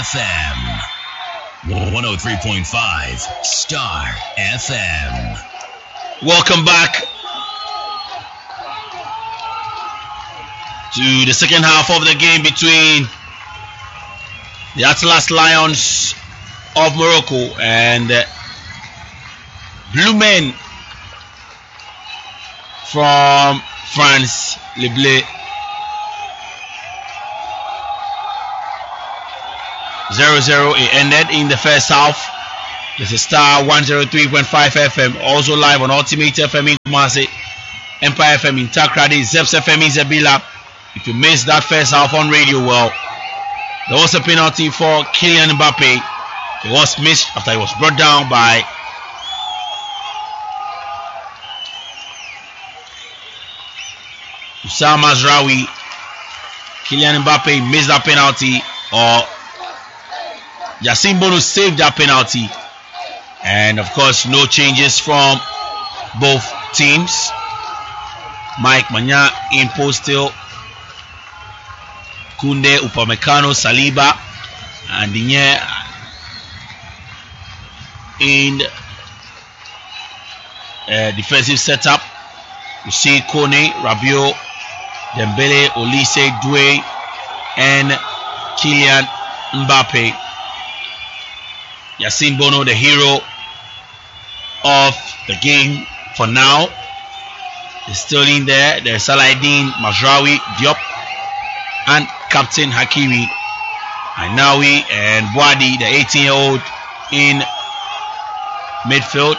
FM 103.5 Star FM. Welcome back to the second half of the game between the Atlas Lions of Morocco and Blue Men from France, Les Bleus. 0-0 it ended in the first half. This is Star 103.5 FM, also live on Ultimate FM in Kumasi, Empire FM in Takrady, Zeps FM in Zabila. If you missed that first half on radio, well, there was a penalty for Kylian Mbappe. It was missed after it was brought down by Hussam Mazraoui. Kylian Mbappe missed that penalty, or Yassine Bono saved that penalty. And of course, no changes from both teams. Mike Manya in post still. Kunde, Upamecano, Saliba, and Digne in defensive setup. You see Kone, Rabiot, Dembele, Olise, Doué, and Kylian Mbappe. Yassine Bono, the hero of the game for now, is still in there. There's Saladin, Mazraoui, Diop, and Captain Hakimi, Ainawi, and Boadi, the 18-year-old, in midfield.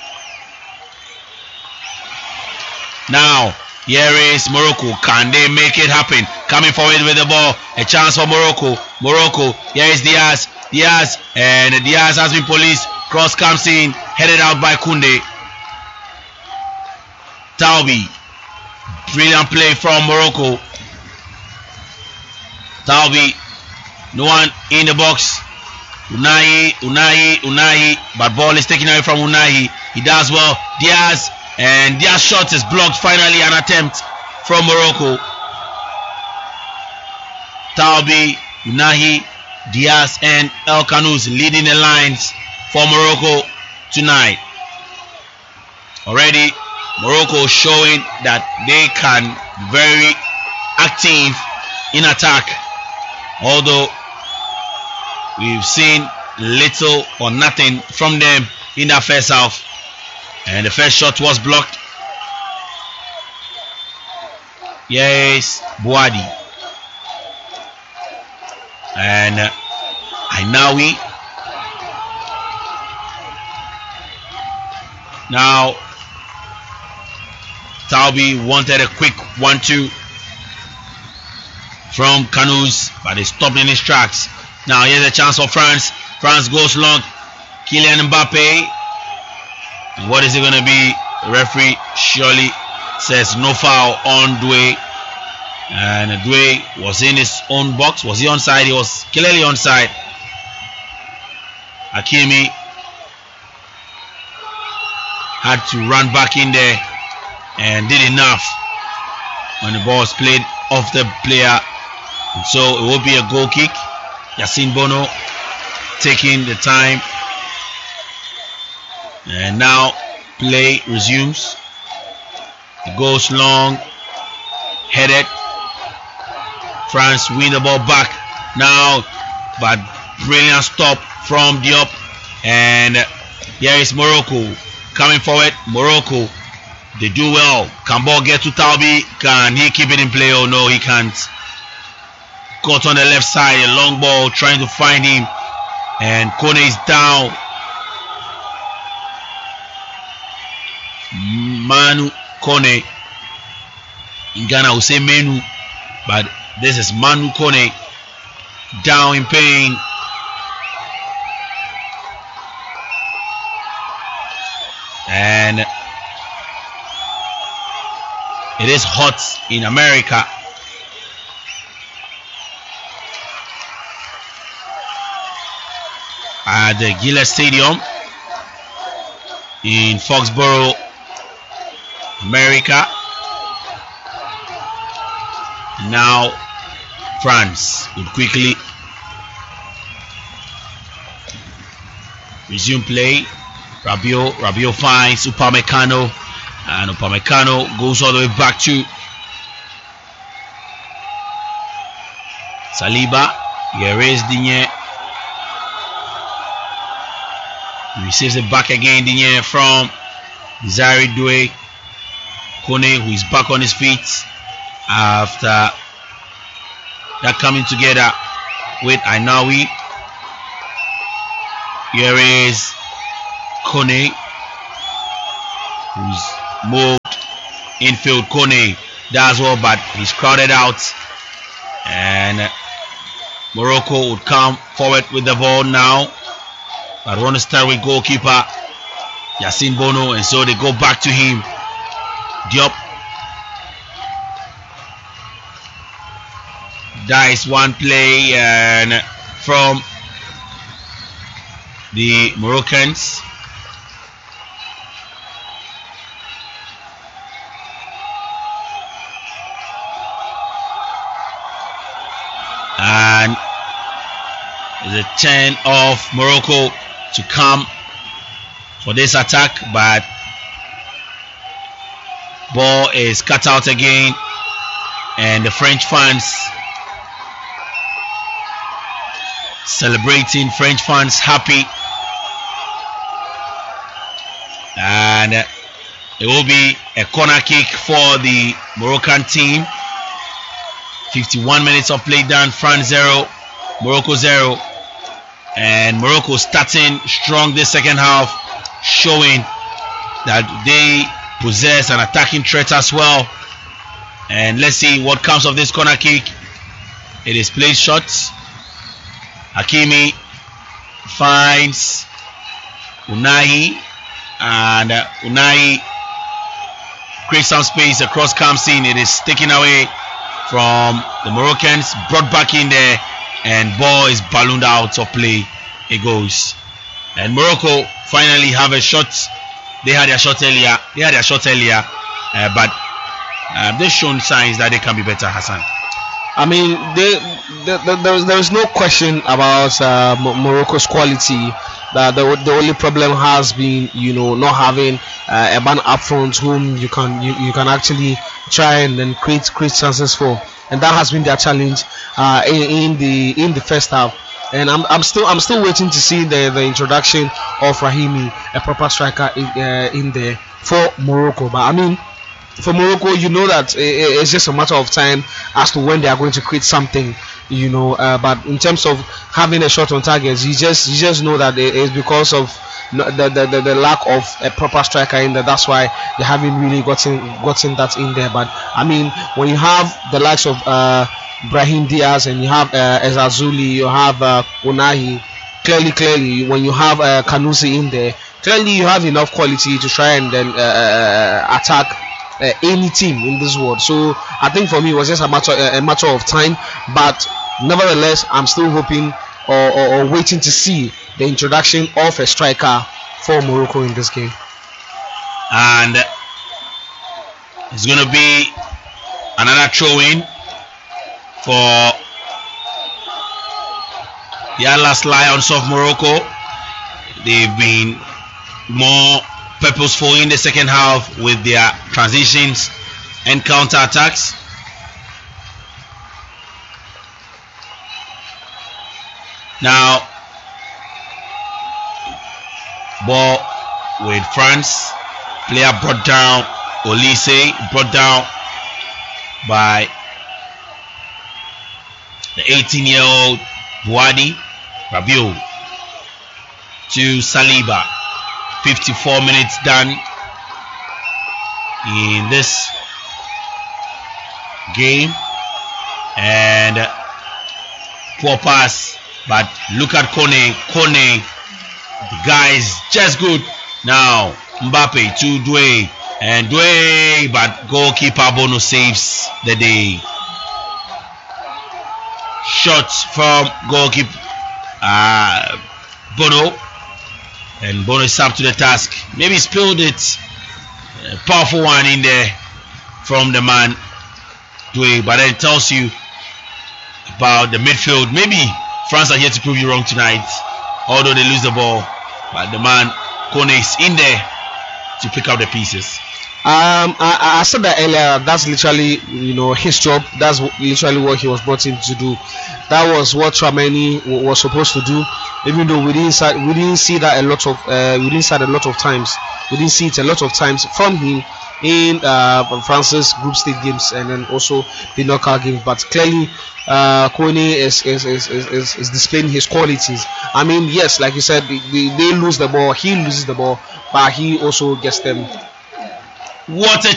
Now, here is Morocco. Can they make it happen? Coming forward with the ball. A chance for Morocco. Morocco. Here is Diaz. Diaz. And Diaz has been policed. Cross comes in. Headed out by Kunde. Taubi. Brilliant play from Morocco. Taubi. No one in the box. Unai. But ball is taken away from Unai. He does well. Diaz. And their shot is blocked. Finally, an attempt from Morocco. Taubi, Unahi, Diaz, and El Khanous leading the lines for Morocco tonight. Already, Morocco showing that they can be very active in attack. Although we've seen little or nothing from them in that first half. And the first shot was blocked. Yes, Boadi. And Ainawi. Now, Taubi wanted a quick 1-2 from Khanous, but he stopped in his tracks. Now, here's a chance for France. France goes long. Kylian Mbappe. And what is it going to be? The referee surely says no foul on Doué. And Doué was in his own box. Was he onside? He was clearly onside. Hakimi had to run back in there and did enough when the ball was played off the player. And so it will be a goal kick. Yassine Bono taking the time. And now play resumes. It goes long. Headed. France win the ball back now. But brilliant stop from Diop. And here is Morocco coming forward. Morocco. They do well. Can ball get to Taubi? Can he keep it in play? Oh no, he can't. Caught on the left side. A long ball trying to find him. And Kone is down. Manu Kone. In Ghana we say Menu, but this is Manu Kone, down in pain. And it is hot in America. At the Gillette Stadium in Foxborough, America. Now France would quickly resume play. Rabiot finds Upamecano, and Upamecano goes all the way back to Saliba. Here is Digne. He receives it back again. Digne from Desire Doué. Kone, who is back on his feet after that coming together with Ainawi. Here is Kone, who's moved infield. Kone does well, but he's crowded out, and Morocco would come forward with the ball now. But want to start with goalkeeper Yassine Bono, and so they go back to him. Diop. That is one play, and from the Moroccans. And the turn of Morocco to come for this attack, but ball is cut out again, and the French fans celebrating, French fans happy, and it will be a corner kick for the Moroccan team. 51 minutes of play done. France 0, Morocco 0, and Morocco starting strong this second half, showing that they possess an attacking threat as well. And let's see what comes of this corner kick. It is played short. Hakimi finds Unai, and Unai creates some space. Across comes in. It is taken away from the Moroccans, brought back in there, and ball is ballooned out of play. It goes, and Morocco finally have a shot. They had their shot earlier. But they've shown signs that they can be better, Hassan. I mean, there is no question about Morocco's quality. The only problem has been, not having a man up front whom you can actually try and then create chances for, and that has been their challenge in the first half. And I'm still waiting to see the introduction of Rahimi, a proper striker in there for Morocco. But I mean, for Morocco, that it's just a matter of time as to when they are going to create something, but in terms of having a shot on targets, you just know that it's because of the lack of a proper striker in there. That's why they haven't really gotten that in there. But I mean, when you have the likes of Brahim Diaz, and you have Ezazuli, you have Unahi, clearly when you have Kanusi in there, clearly you have enough quality to try and then attack any team in this world. So I think for me it was just a matter of time, but nevertheless I'm still hoping or waiting to see the introduction of a striker for Morocco in this game. And it's going to be another throw-in for the Atlas Lions of Morocco. They've been more purposeful in the second half with their transitions and counter attacks. Now, ball with France. Player brought down. Olise brought down by the 18-year-old Bouadi. Rabiot to Saliba. 54 minutes done in this game, and poor pass, but look at Kone, the guy is just good. Now Mbappe to Doué, and Doué, but goalkeeper Bono saves the day. Shots from goalkeeper Bono. And Bono is up to the task. Maybe spilled it. Powerful one in there from the man Doué. But then it tells you about the midfield. Maybe France are here to prove you wrong tonight. Although they lose the ball. but the man Kone is in there to pick up the pieces. I said that earlier. That's literally, his job. That's literally what he was brought in to do. That was what Trameni was supposed to do. Even though we didn't see that a lot of times. We didn't see it a lot of times from him in France's group stage games and then also the knockout games. But clearly, Kone is displaying his qualities. I mean, yes, like you said, they lose the ball. He loses the ball, but he also gets them. What a